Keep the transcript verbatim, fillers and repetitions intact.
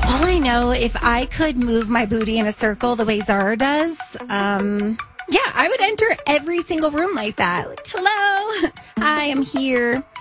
All I know, if I could move my booty in a circle the way Zara does, um, yeah, I would enter every single room like that. Like, hello, I am here.